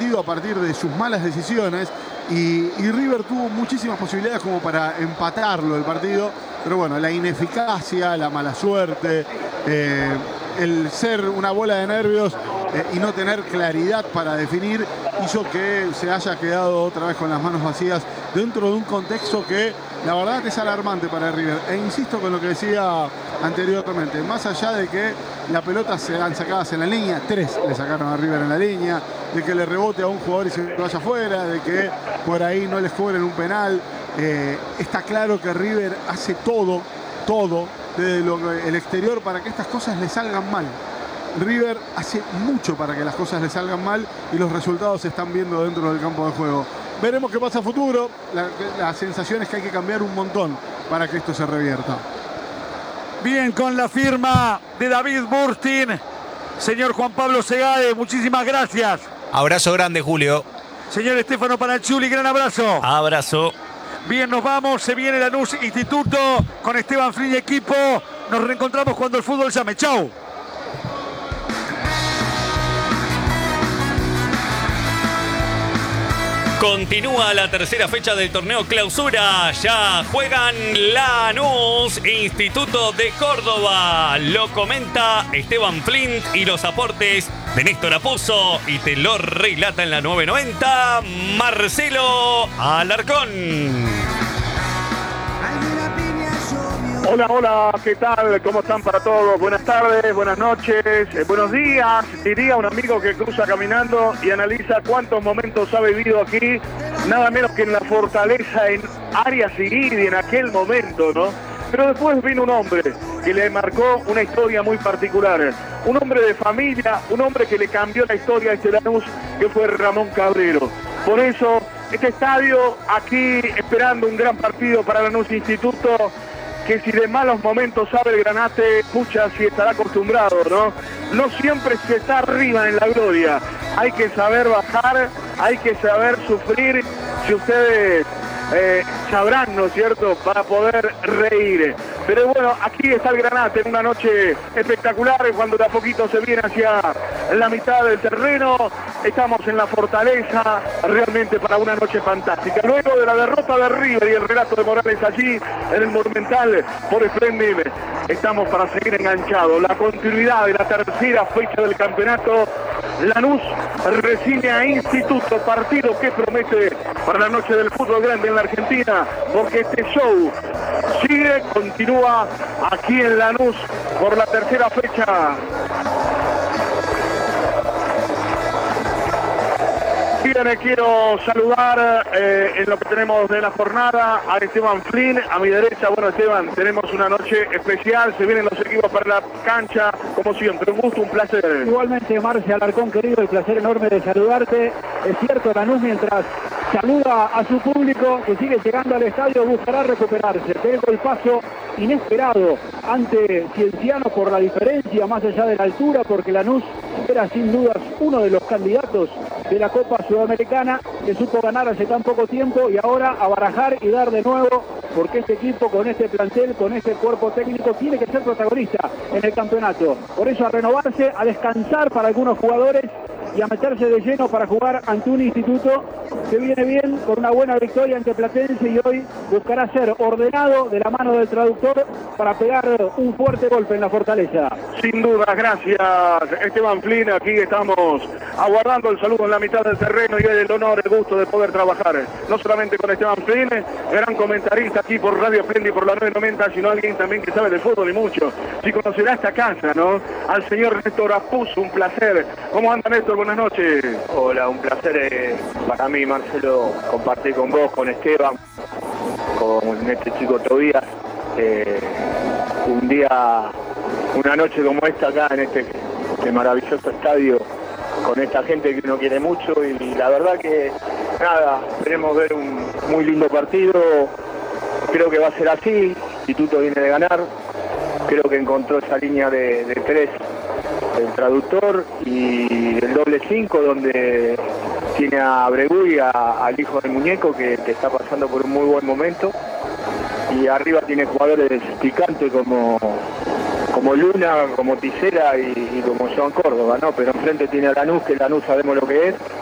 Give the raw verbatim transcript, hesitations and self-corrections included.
partido a partir de sus malas decisiones y, y River tuvo muchísimas posibilidades como para empatarlo el partido, pero bueno, la ineficacia, la mala suerte, eh, el ser una bola de nervios eh, y no tener claridad para definir hizo que se haya quedado otra vez con las manos vacías dentro de un contexto que la verdad es alarmante para River. E insisto con lo que decía anteriormente, más allá de que la pelota se dan sacadas en la línea, tres le sacaron a River en la línea, de que le rebote a un jugador y se vaya afuera, de que por ahí no les cobren un penal, eh, está claro que River hace todo, todo desde lo, el exterior para que estas cosas le salgan mal. River hace mucho para que las cosas le salgan mal y los resultados se están viendo dentro del campo de juego. Veremos qué pasa a futuro. La, la sensación es que hay que cambiar un montón para que esto se revierta. Bien, con la firma de David Burstin, señor Juan Pablo Segade, muchísimas gracias. Abrazo grande, Julio. Señor Stefano Panacciuli, gran abrazo. Abrazo. Bien, nos vamos, se viene Lanús Instituto con Esteban Flin y equipo. Nos reencontramos cuando el fútbol llame. Chau. Continúa la tercera fecha del torneo Clausura. Ya juegan Lanús, Instituto de Córdoba. Lo comenta Esteban Flint y los aportes de Néstor Apuzzo. Y te lo relata en la nueve noventa Marcelo Alarcón. Hola, hola, ¿qué tal? ¿Cómo están para todos? Buenas tardes, buenas noches, eh, buenos días. Diría un amigo que cruza caminando y analiza cuántos momentos ha vivido aquí, nada menos que en la Fortaleza, en Arias Seguidi, en aquel momento, ¿no? Pero después vino un hombre que le marcó una historia muy particular. Un hombre de familia, un hombre que le cambió la historia a este Lanús, que fue Ramón Cabrero. Por eso, este estadio aquí esperando un gran partido para Lanús Instituto, que si de malos momentos sabe el Granate, pucha, si estará acostumbrado, ¿no? No siempre se está arriba en la gloria. Hay que saber bajar, hay que saber sufrir, si ustedes eh, sabrán, ¿no es cierto?, para poder reír. Pero bueno, aquí está el Granate en una noche espectacular, cuando de a poquito se viene hacia la mitad del terreno. Estamos en la Fortaleza, realmente para una noche fantástica. Luego de la derrota de River y el relato de Morales allí en el Monumental por Splendid, estamos para seguir enganchados. La continuidad de la tercera fecha del campeonato. Lanús recibe a Instituto, partido que promete para la noche del fútbol grande en la Argentina, porque este show sigue, continúa aquí en Lanús por la tercera fecha. Bien, quiero saludar eh, en lo que tenemos de la jornada a Esteban Flin, a mi derecha. Bueno, Esteban, tenemos una noche especial, se vienen los equipos para la cancha, como siempre, un gusto, un placer. Igualmente, Marce Alarcón, querido, el placer enorme de saludarte. Es cierto, Lanús, mientras saluda a su público que sigue llegando al estadio, buscará recuperarse. Pegó el paso inesperado ante Cienciano por la diferencia, más allá de la altura, porque Lanús era sin dudas uno de los candidatos de la Copa Sudamericana, que supo ganar hace tan poco tiempo, y ahora a barajar y dar de nuevo, porque este equipo con este plantel, con este cuerpo técnico, tiene que ser protagonista en el campeonato. Por eso a renovarse, a descansar para algunos jugadores y a meterse de lleno para jugar ante un Instituto que viene bien con una buena victoria ante Platense, y hoy buscará ser ordenado de la mano del traductor para pegar un fuerte golpe en la Fortaleza. Sin duda, gracias Esteban Flin. Aquí estamos aguardando el saludo en la mitad del terreno y el honor, el gusto de poder trabajar no solamente con Esteban Flin, gran comentarista aquí por Radio Splendid por la nueve noventa, sino alguien también que sabe de fútbol y mucho. Si conocerá esta casa, ¿no? Al señor Néstor Apuzzo, un placer. ¿Cómo anda, Néstor? Buenas noches. Hola, un placer eh, para mí, Marcelo, compartir con vos, con Esteban, con este chico Tobías, eh, un día, una noche como esta acá en este, este maravilloso estadio, con esta gente que uno quiere mucho, y la verdad que nada, esperemos ver un muy lindo partido. Creo que va a ser así. Instituto viene de ganar, creo que encontró esa línea de, de tres el traductor, y el doble cinco donde tiene a Bregú y a, al hijo del muñeco que, que está pasando por un muy buen momento, y arriba tiene jugadores picantes como como Luna, como Tisera y, y como Joan Córdoba, ¿no? Pero enfrente tiene a Lanús, que Lanús sabemos lo que es,